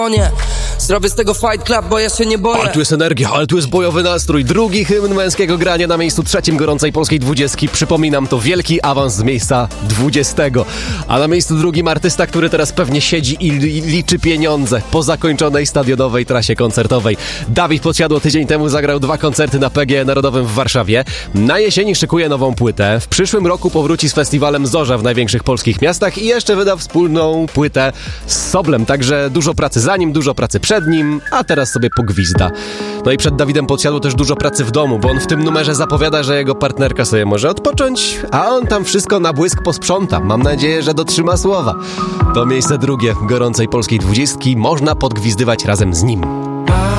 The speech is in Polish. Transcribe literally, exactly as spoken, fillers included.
Nie, zrobię z tego Fight Club, bo ja się nie boję. Ale tu jest energia, ale tu jest bojowy nastrój. Drugi hymn męskiego grania na miejscu trzecim gorącej polskiej dwudziestki. Przypominam, to wielki awans z miejsca dwudziestego. A na miejscu drugim artysta, który teraz pewnie siedzi i li- liczy pieniądze po zakończonej stadionowej trasie koncertowej. Dawid Podsiadło tydzień temu zagrał dwa koncerty na P G E Narodowym w Warszawie. Na jesieni szykuje nową płytę. W przyszłym roku powróci z festiwalem Zorza w największych polskich miastach i jeszcze wyda wspólną płytę z Soblem. Także dużo pracy za nim, dużo pracy przed nim, a teraz sobie pogwizda. No i przed Dawidem Podsiadło też dużo pracy w domu, bo on w tym numerze zapowiada, że jego partnerka sobie może odpocząć, a on tam wszystko na błysk posprząta. Mam nadzieję, że dotrzyma słowa. To miejsce drugie gorącej polskiej dwudziestki można podgwizdywać razem z nim.